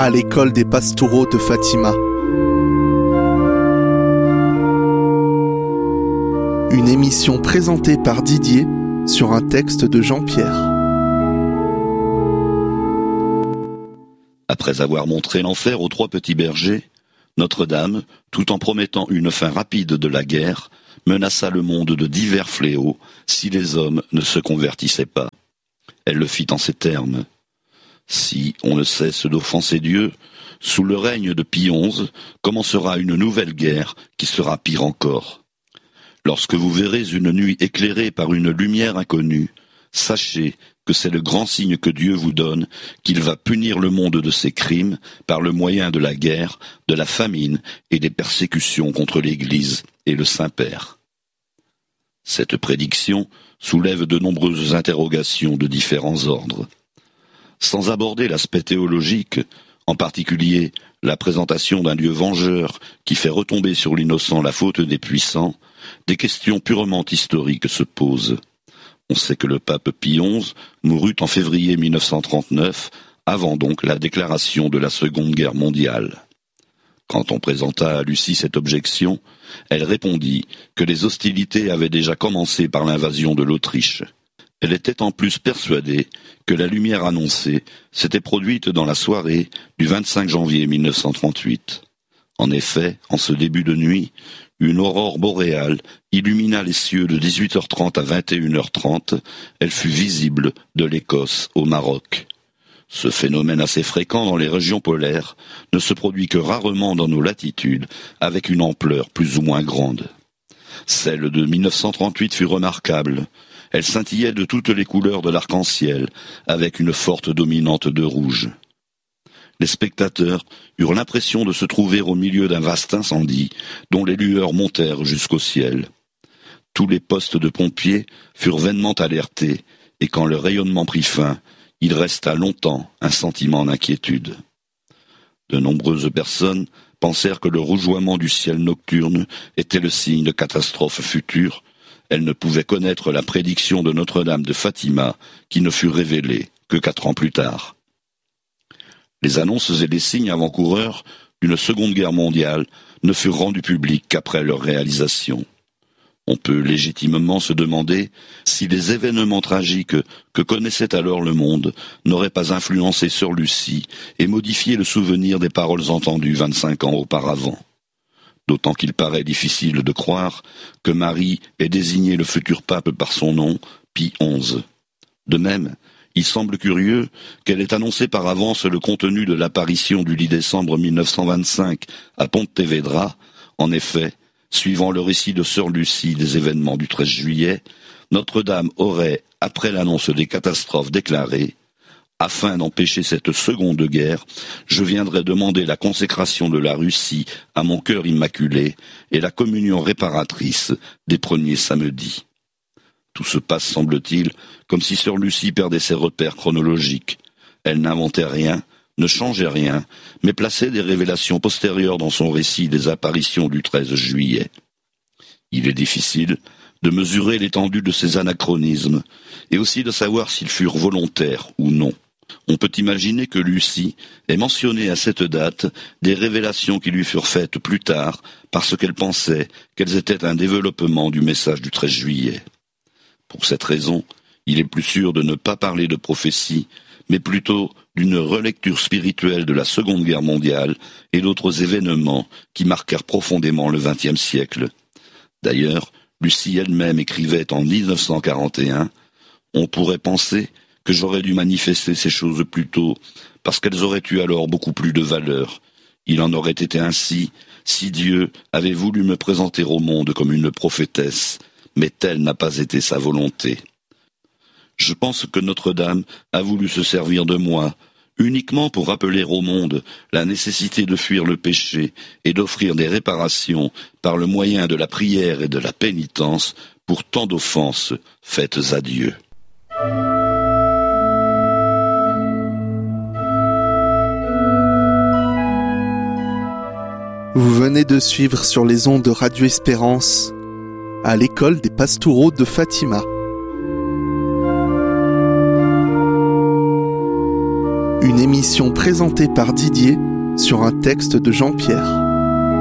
à l'école des Pastoureaux de Fatima. Une émission présentée par Didier sur un texte de Jean-Pierre. Après avoir montré l'enfer aux 3 petits bergers, Notre-Dame, tout en promettant une fin rapide de la guerre, menaça le monde de divers fléaux si les hommes ne se convertissaient pas. Elle le fit en ces termes. Si on ne cesse d'offenser Dieu, sous le règne de Pie XI, commencera une nouvelle guerre qui sera pire encore. Lorsque vous verrez une nuit éclairée par une lumière inconnue, sachez que c'est le grand signe que Dieu vous donne, qu'il va punir le monde de ses crimes par le moyen de la guerre, de la famine et des persécutions contre l'Église et le Saint-Père. Cette prédiction soulève de nombreuses interrogations de différents ordres. Sans aborder l'aspect théologique, en particulier la présentation d'un Dieu vengeur qui fait retomber sur l'innocent la faute des puissants, des questions purement historiques se posent. On sait que le pape Pie XI mourut en février 1939, avant donc la déclaration de la Seconde Guerre mondiale. Quand on présenta à Lucie cette objection, elle répondit que les hostilités avaient déjà commencé par l'invasion de l'Autriche. Elle était en plus persuadée que la lumière annoncée s'était produite dans la soirée du 25 janvier 1938. En effet, en ce début de nuit, une aurore boréale illumina les cieux de 18h30 à 21h30. Elle fut visible de l'Écosse au Maroc. Ce phénomène assez fréquent dans les régions polaires ne se produit que rarement dans nos latitudes, avec une ampleur plus ou moins grande. Celle de 1938 fut remarquable. Elle scintillait de toutes les couleurs de l'arc-en-ciel, avec une forte dominante de rouge. Les spectateurs eurent l'impression de se trouver au milieu d'un vaste incendie, dont les lueurs montèrent jusqu'au ciel. Tous les postes de pompiers furent vainement alertés, et quand le rayonnement prit fin, il resta longtemps un sentiment d'inquiétude. De nombreuses personnes pensèrent que le rougeoiement du ciel nocturne était le signe de catastrophes futures. Elles ne pouvaient connaître la prédiction de Notre-Dame de Fatima, qui ne fut révélée que 4 ans plus tard. Les annonces et les signes avant-coureurs d'une Seconde Guerre mondiale ne furent rendus publics qu'après leur réalisation. On peut légitimement se demander si les événements tragiques que connaissait alors le monde n'auraient pas influencé Sœur Lucie et modifié le souvenir des paroles entendues 25 ans auparavant. D'autant qu'il paraît difficile de croire que Marie ait désigné le futur pape par son nom, Pie XI. De même, il semble curieux qu'elle ait annoncé par avance le contenu de l'apparition du 10 décembre 1925 à Pontevedra. En effet, suivant le récit de Sœur Lucie des événements du 13 juillet, Notre-Dame aurait, après l'annonce des catastrophes, déclaré « Afin d'empêcher cette seconde guerre, je viendrai demander la consécration de la Russie à mon cœur immaculé et la communion réparatrice des premiers samedis. » Tout se passe, semble-t-il, comme si Sœur Lucie perdait ses repères chronologiques. Elle n'inventait rien, ne changeait rien, mais plaçait des révélations postérieures dans son récit des apparitions du 13 juillet. Il est difficile de mesurer l'étendue de ces anachronismes, et aussi de savoir s'ils furent volontaires ou non. On peut imaginer que Lucie ait mentionné à cette date des révélations qui lui furent faites plus tard, parce qu'elle pensait qu'elles étaient un développement du message du 13 juillet. Pour cette raison, il est plus sûr de ne pas parler de prophétie, mais plutôt d'une relecture spirituelle de la Seconde Guerre mondiale et d'autres événements qui marquèrent profondément le XXe siècle. D'ailleurs, Lucie elle-même écrivait en 1941 « On pourrait penser que j'aurais dû manifester ces choses plus tôt, parce qu'elles auraient eu alors beaucoup plus de valeur. Il en aurait été ainsi si Dieu avait voulu me présenter au monde comme une prophétesse, mais telle n'a pas été sa volonté. Je pense que Notre-Dame a voulu se servir de moi, uniquement pour rappeler au monde la nécessité de fuir le péché et d'offrir des réparations par le moyen de la prière et de la pénitence pour tant d'offenses faites à Dieu. Vous venez de suivre sur les ondes de Radio Espérance à l'école des Pastoureaux de Fatima. Une émission émission présentée par Didier sur un texte de Jean-Pierre.